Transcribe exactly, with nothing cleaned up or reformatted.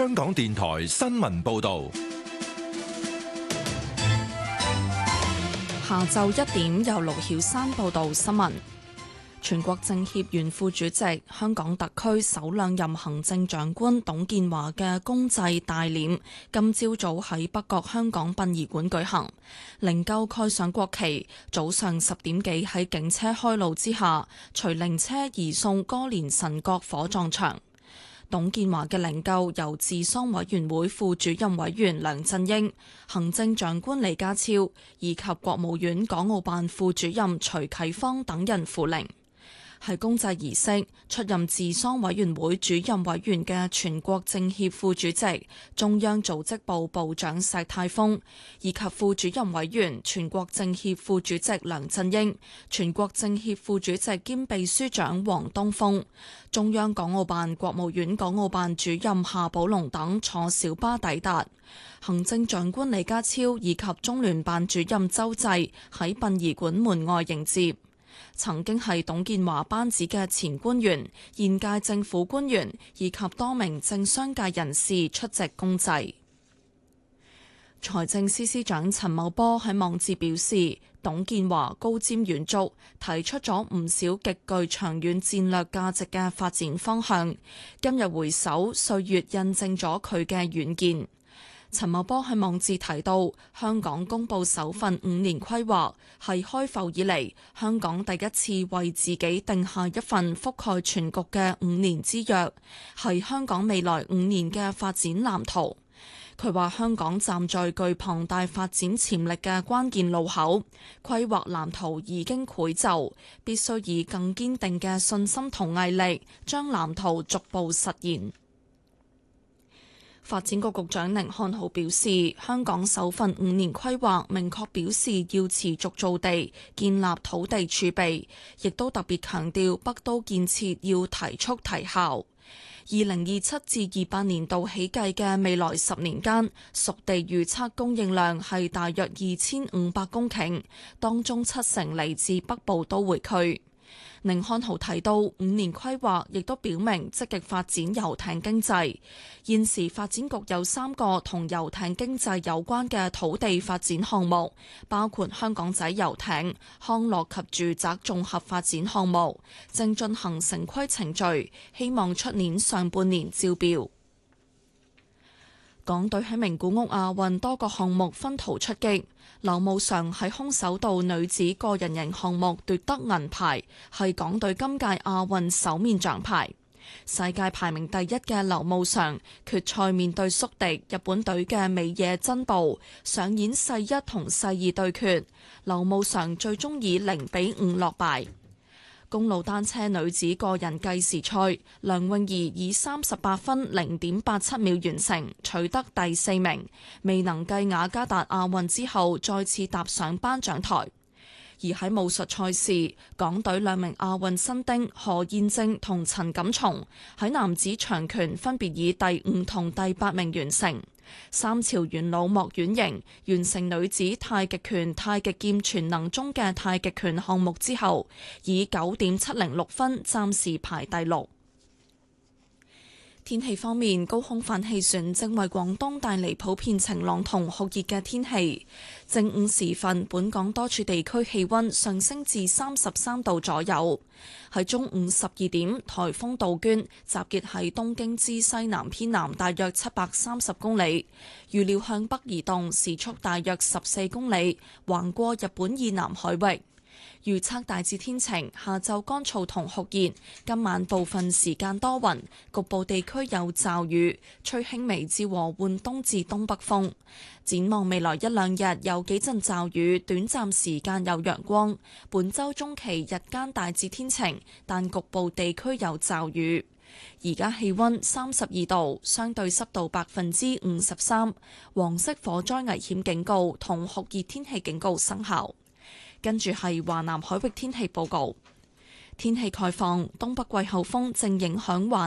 香港電台新聞報道。 下晝一點由盧曉山報道新聞。全國政協原副主席、香港特區首兩任行政長官董建華嘅公祭大殮今朝早喺北角香港殯儀館舉行，靈柩蓋上國旗，早上十點幾喺警車開路之下，隨靈車移送歌連臣角火葬場。董建華嘅靈柩由治喪委員會副主任委員梁振英、行政長官李家超以及國務院港澳辦副主任徐啟芳等人扶靈。係公祭儀式，出任治喪委員會主任委員嘅全國政協副主席、中央組織部部長石泰峰，以及副主任委員、全國政協副主席梁振英、全國政協副主席兼秘書長王東峰、中央港澳辦、國務院港澳辦主任夏寶龍等坐小巴抵達。行政長官李家超以及中聯辦主任周濟喺殯儀館門外迎接。曾經係董建華班子嘅前官員、現屆政府官員以及多名政商界人士出席公祭。財政司司長陳茂波喺網誌表示，董建華高瞻遠矚，提出咗唔少極具長遠戰略價值嘅發展方向。今日回首，歲月印證咗佢嘅遠見。陳茂波喺網誌提到，香港公布首份五年規劃，係開埠以嚟香港第一次為自己定下一份覆蓋全局嘅五年之約，係香港未來五年嘅發展藍圖。佢話香港站在具龐大發展潛力嘅關鍵路口，規劃藍圖已經繪就，必須以更堅定嘅信心同毅力，將藍圖逐步實現。發展局局長甯漢豪表示，香港首份五年規劃明確表示要持續造地，建立土地儲備，亦都特別強調北都建設要提速提效。二零二七至二八年度起計嘅未來十年間，熟地預測供應量係大約二千五百公頃，當中七成嚟自北部都會區。甯漢豪提到，五年規劃亦都表明積極發展遊艇經濟。現時發展局有三個同遊艇經濟有關嘅土地發展項目，包括香港仔遊艇、康樂及住宅綜合發展項目，正進行城規程序，希望出年上半年招標。港隊喺名古屋亞運多個項目分途出擊，劉慕裳喺空手道女子個人型項目奪得銀牌，係港隊今屆亞運首面獎牌。世界排名第一嘅劉慕裳決賽面對宿敵日本隊嘅美野真步，上演世一同世二對決，劉慕裳最終以零比五落敗。公路單車女子個人計時賽，梁詠儀以三十八分零點八七秒完成，取得第四名，未能繼雅加達亞運之後再次踏上頒獎台。而喺武術賽事，港隊兩名亞運新丁何燕正同陳錦松喺男子長拳分別以第五同第八名完成。三朝元老莫婉瑩完成女子太極拳太極劍全能中嘅太極拳項目之後，以九點七零六分暫時排第六。天氣方面，高空反氣旋正為廣東帶嚟普遍晴朗同酷熱嘅天氣。正午時分，本港多處地區氣溫上升至三十三度左右。喺中午十二點，颱風杜鵑集結喺東京之西南偏南大約七百三十公里，預料向北移動，時速大約十四公里，橫過日本以南海域。預測大致天晴，下晝乾燥同酷熱，今晚部分時間多雲，局部地區有驟雨，吹輕微至和緩東至東北風。展望未來一兩日有幾陣驟雨，短暫時間有陽光。本週中期日間大致天晴，但局部地區有驟雨。而家氣溫三十二度，相對濕度百分之五十三，黃色火災危險警告同酷熱天氣警告生效。跟住係華南海域天氣報告，天氣概況，東北季候風正影響華